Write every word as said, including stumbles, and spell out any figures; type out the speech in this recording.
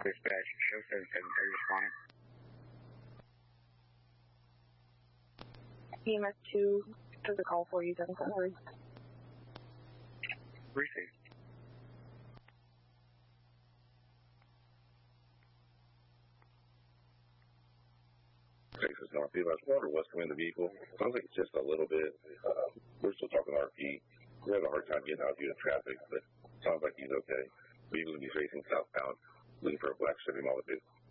Dispatch, show seven seven three responding. E M S two took a call for you, seven seven three. Received. Texas Northeast. I was wondering what's coming in the vehicle. Sounds like it's just a little bit. Uh, we're still talking R P. We had a hard time getting out here in traffic, but sounds like he's okay. We're going to be facing southbound, looking for a black Chevy Malibu.